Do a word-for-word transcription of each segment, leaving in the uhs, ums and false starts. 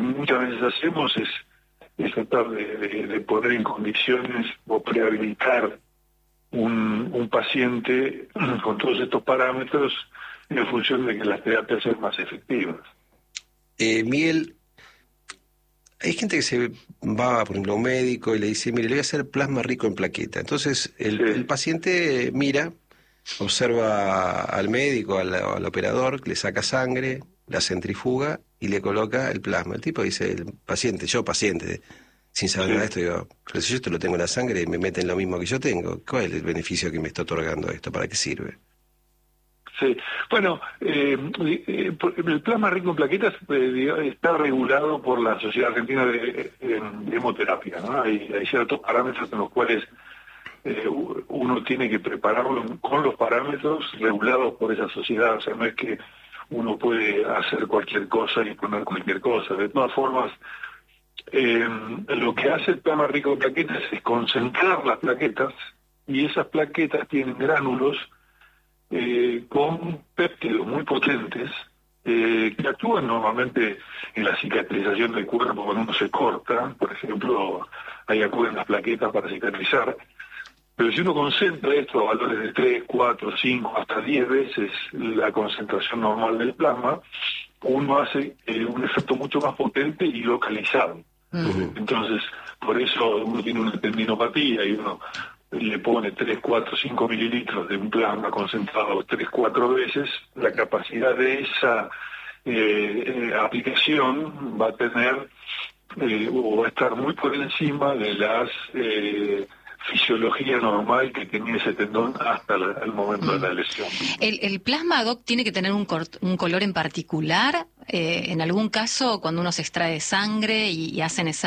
muchas veces hacemos es, es tratar de, de, de poner en condiciones o prehabilitar un, un paciente con todos estos parámetros en función de que las terapias sean más efectivas. Eh, Miguel, hay gente que se va, por ejemplo, a un médico y le dice, mire, le voy a hacer plasma rico en plaqueta. Entonces el, sí. el paciente mira, observa al médico, al, al operador, le saca sangre, la centrifuga y le coloca el plasma. El tipo dice, el paciente, yo paciente, sin saber sí. nada de esto, digo, pero si yo esto lo tengo en la sangre y me meten lo mismo que yo tengo, ¿cuál es el beneficio que me está otorgando esto? ¿Para qué sirve? Sí, bueno, eh, eh, el plasma rico en plaquetas eh, está regulado por la Sociedad Argentina de, de, de Hemoterapia, ¿no? Hay, hay ciertos parámetros en los cuales eh, uno tiene que prepararlo con los parámetros regulados por esa sociedad, o sea, no es que uno puede hacer cualquier cosa y poner cualquier cosa. De todas formas, eh, lo que hace el plasma rico en plaquetas es concentrar las plaquetas, y esas plaquetas tienen gránulos Eh, con péptidos muy potentes eh, que actúan normalmente en la cicatrización del cuerpo cuando uno se corta. Por ejemplo, ahí acuden las plaquetas para cicatrizar, pero si uno concentra esto a valores de tres, cuatro, cinco, hasta diez veces la concentración normal del plasma, uno hace eh, un efecto mucho más potente y localizado. Uh-huh. Entonces, por eso uno tiene una tendinopatía y uno le pone tres, cuatro, cinco mililitros de un plasma concentrado tres, cuatro veces, la capacidad de esa eh, eh, aplicación va a tener eh, o va a estar muy por encima de las eh, fisiología normal que tenía ese tendón hasta la, el momento mm. de la lesión. ¿El, el plasma, Doc, tiene que tener un, cort, un color en particular? Eh, en algún caso, cuando uno se extrae sangre y, y hacen esa,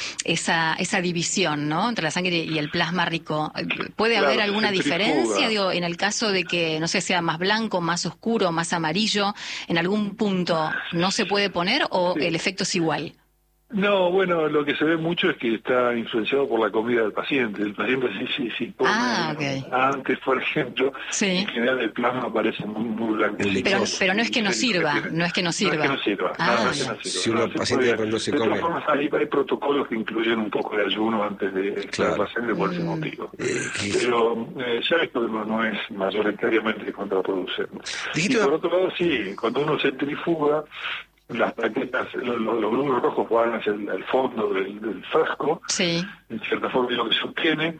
esa esa división, ¿no?, entre la sangre y el plasma rico, ¿puede claro, haber alguna diferencia? Digo, en el caso de que, no sé, sea más blanco, más oscuro, más amarillo, ¿en algún punto no se puede poner o sí. el efecto es igual? No, bueno, lo que se ve mucho es que está influenciado por la comida del paciente. El paciente sí, sí, sí pone ah, okay. antes, por ejemplo, sí. en general el plasma aparece muy, muy blanco. Pero, pero no es que no sirva, no es que no sirva. No es que no sirva, ah, no, no es que no sirva. Si uno no, paciente puede, cuando se de come... todas formas, hay, hay protocolos que incluyen un poco de ayuno antes de extraer claro. la sangre por ese motivo. Eh, pero eh, ya esto no, no es mayoritariamente contraproducente. Y por otro lado, sí, cuando uno centrifuga, las plaquetas, los, los glóbulos rojos van hacia el, el fondo del, del frasco, sí. en cierta forma, y lo que se obtiene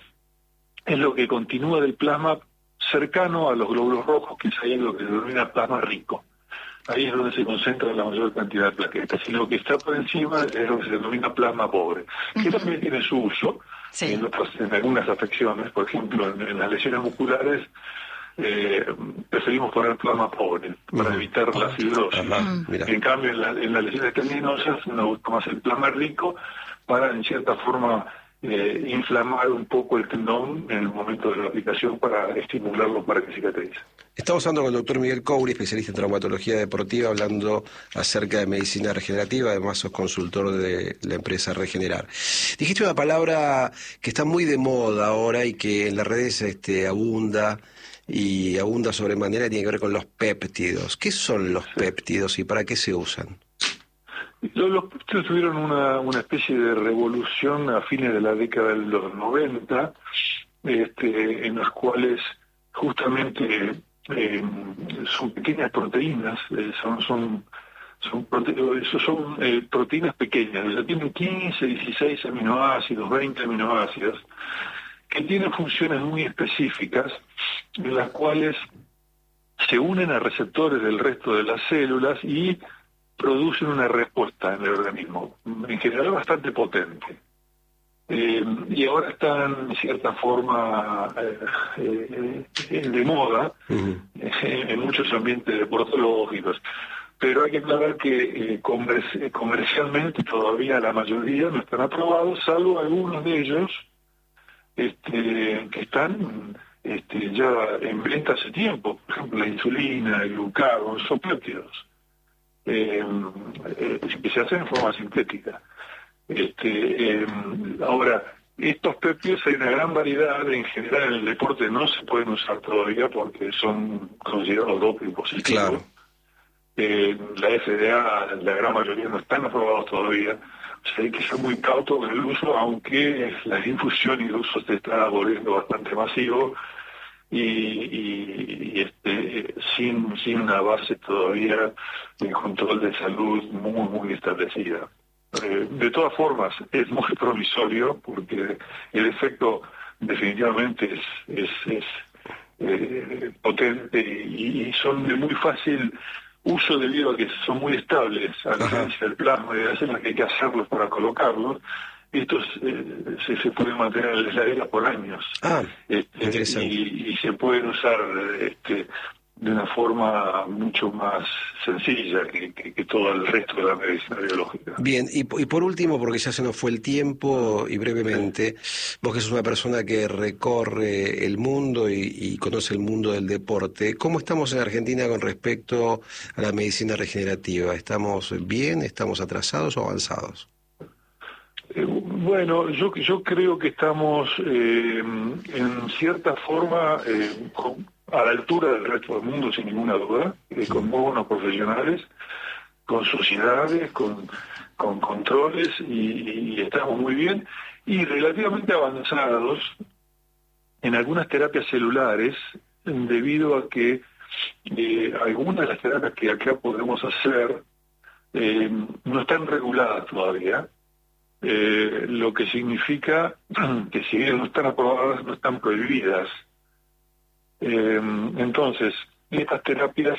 es lo que continúa del plasma cercano a los glóbulos rojos, que es ahí lo que se denomina plasma rico. Ahí es donde se concentra la mayor cantidad de plaquetas, y lo que está por encima es lo que se denomina plasma pobre, que uh-huh. también tiene su uso sí. en, otras, en algunas afecciones. Por ejemplo, en, en las lesiones musculares, Eh, preferimos poner plasma pobre para uh-huh. evitar la fibrosis. Uh-huh. En cambio, en, la, en las lesiones tendinosas uno busca más el plasma rico para, en cierta forma, eh, inflamar un poco el tendón en el momento de la aplicación para estimularlo para que cicatrice. Estamos hablando con el doctor Miguel Couri, especialista en traumatología deportiva, hablando acerca de medicina regenerativa. Además sos consultor de la empresa Regenerar. Dijiste una palabra que está muy de moda ahora y que en las redes este, abunda y abunda sobremanera, y tiene que ver con los péptidos. ¿Qué son los péptidos y para qué se usan? Los, los péptidos tuvieron una, una especie de revolución a fines de la década de los noventa, este, en los cuales justamente eh, son pequeñas proteínas, eh, son son son, prote son eh, proteínas pequeñas, o sea, tienen quince, dieciséis aminoácidos, veinte aminoácidos, que tienen funciones muy específicas, en las cuales se unen a receptores del resto de las células y producen una respuesta en el organismo, en general bastante potente. Eh, y ahora están, en cierta forma, eh, eh, de moda uh-huh. eh, en muchos ambientes deportológicos. Pero hay que aclarar que eh, comer- comercialmente todavía la mayoría no están aprobados, salvo algunos de ellos Este, que están este, ya en venta hace tiempo. Por ejemplo, la insulina, el glucagón, son péptidos eh, eh, que se hacen en forma sintética. Este, eh, ahora, estos péptidos hay una gran variedad. En general en el deporte no se pueden usar todavía porque son considerados doping positivos. Claro. Eh, la F D A, la gran mayoría no están aprobados todavía. O sea, hay que ser muy cauto con el uso, aunque la difusión y el uso se está volviendo bastante masivo y, y, y este, sin, sin una base todavía de control de salud muy, muy establecida. Eh, de todas formas, es muy provisorio porque el efecto definitivamente es, es, es eh, potente y, y son de muy fácil uso debido a que son muy estables, a diferencia del plasma y de las que hay que hacerlos para colocarlos. Estos eh, se, se pueden mantener en la heladera por años. Ah, este, interesante. Y, y se pueden usar este, de una forma mucho más sencilla que, que, que todo el resto de la medicina biológica. Bien, y, y por último, porque ya se nos fue el tiempo, y brevemente, vos que sos una persona que recorre el mundo y, y conoce el mundo del deporte, ¿cómo estamos en Argentina con respecto a la medicina regenerativa? ¿Estamos bien, estamos atrasados o avanzados? Eh, bueno, yo yo creo que estamos eh, en cierta forma eh, con, a la altura del resto del mundo, sin ninguna duda, eh, con muy buenos profesionales, con sociedades, con, con controles, y, y estamos muy bien, y relativamente avanzados en algunas terapias celulares, debido a que eh, algunas de las terapias que acá podemos hacer eh, no están reguladas todavía. Eh, lo que significa que si bien no están aprobadas, no están prohibidas. Eh, entonces, estas terapias,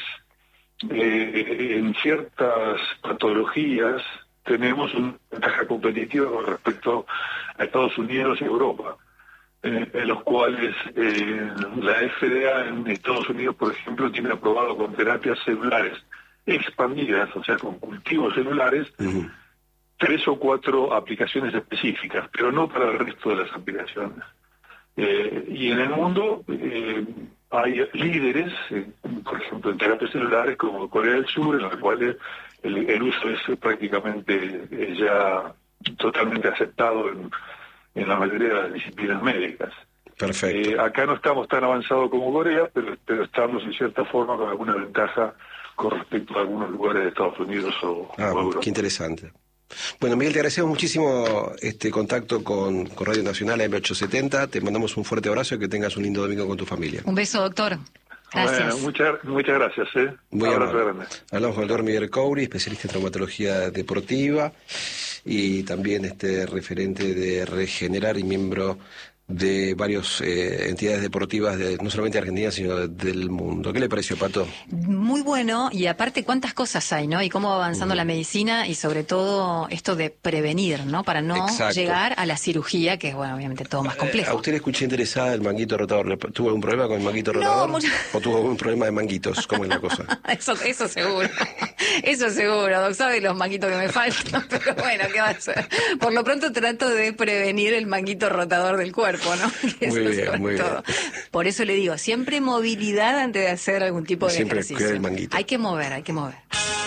eh, en ciertas patologías, tenemos una ventaja competitiva con respecto a Estados Unidos y Europa, eh, en los cuales eh, la F D A en Estados Unidos, por ejemplo, tiene aprobado con terapias celulares expandidas, o sea, con cultivos celulares, uh-huh. tres o cuatro aplicaciones específicas, pero no para el resto de las aplicaciones. Eh, y en el mundo eh, hay líderes, eh, por ejemplo, en terapias celulares como Corea del Sur, en las cuales el, el uso es prácticamente eh, ya totalmente aceptado en, en la mayoría de las disciplinas médicas. Perfecto. Eh, acá no estamos tan avanzados como Corea, pero, pero estamos en cierta forma con alguna ventaja con respecto a algunos lugares de Estados Unidos o, ah, o Europa. Qué interesante. Bueno, Miguel, te agradecemos muchísimo este contacto con, con Radio Nacional M ochocientos setenta. Te mandamos un fuerte abrazo y que tengas un lindo domingo con tu familia. Un beso, doctor. Gracias. Bueno, muchas, muchas gracias. ¿eh? Muy un abrazo amable. grande. Hablamos con el doctor Miguel Couri, especialista en traumatología deportiva y también este referente de Regenerar y miembro de varias eh, entidades deportivas, de, no solamente de Argentina, sino de, del mundo. ¿Qué le pareció, Pato? Muy bueno, y aparte cuántas cosas hay, ¿no? Y cómo va avanzando uh-huh. la medicina y sobre todo esto de prevenir, ¿no? Para no Exacto. llegar a la cirugía, que es, bueno, obviamente todo más complejo. ¿A usted le escuché interesada el manguito rotador? ¿Tuvo algún problema con el manguito rotador? No, mucho... ¿O tuvo algún problema de manguitos? ¿Cómo es la cosa? eso, eso seguro. Eso seguro, Doc, sabe los manguitos que me faltan, pero bueno, ¿qué va a hacer? Por lo pronto trato de prevenir el manguito rotador del cuerpo, ¿no? Que muy eso bien, muy todo. bien. Por eso le digo, siempre movilidad antes de hacer algún tipo de siempre ejercicio. Cuida el manguito. Hay que mover, hay que mover.